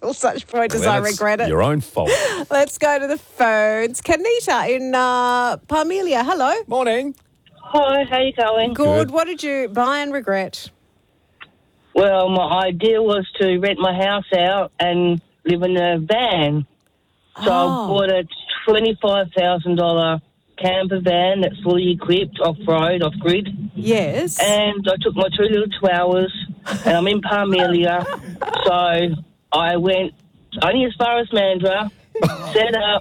until such point as I Well, it's regret it. your own fault. Let's go to the phones. Kanita in Parmelia. Hello. Morning. Hi, how you going? Good. What did you buy and regret? Well, my idea was to rent my house out and live in a van. So I bought a $25,000 camper van that's fully equipped, off-road, off-grid. Yes. And I took my two little chihuahuas, and I'm in Parmelia. So I went only as far as Mandurah, set up,